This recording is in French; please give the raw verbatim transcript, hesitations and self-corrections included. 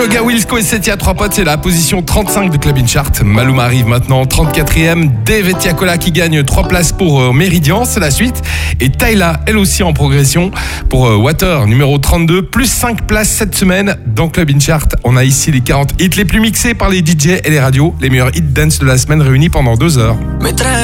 Joga Wilsco et Setia trois potes, c'est la position trente-cinq de Club In Chart. Maluma arrive maintenant trente-quatrième. Dave et Tiakola qui gagnent trois places pour euh, Méridian, c'est la suite. Et Tyla, elle aussi en progression pour euh, Water, numéro trente-deux, plus cinq places cette semaine dans Club In Chart. On a ici les quarante hits les plus mixés par les D J et les radios, les meilleurs hits dance de la semaine réunis pendant deux heures.